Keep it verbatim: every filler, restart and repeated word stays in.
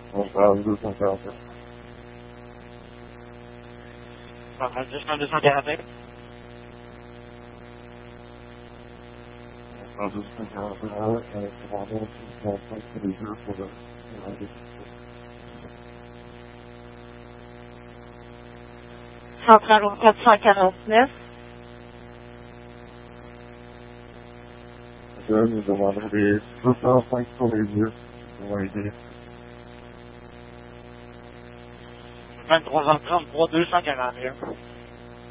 On parle deux cent quarante-neuf. Par deux cent quarante-cinq. On parle deux cent quarante et un, et c'est vraiment six cent cinq pour les deux pour le pour la décision. Centrale au quatre cent quarante-neuf. Je nous demanderai des deux cent cinq pour les deux pour aider. vingt-trois heures trente-trois, deux cent quarante et un.